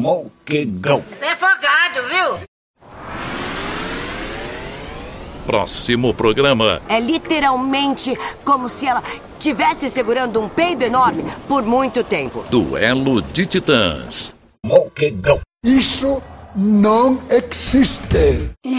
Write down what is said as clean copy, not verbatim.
Molkegão. Você é folgado, viu? Próximo programa. É literalmente como se ela estivesse segurando um peido enorme por muito tempo. Duelo de Titãs. Molkegão. Isso não existe.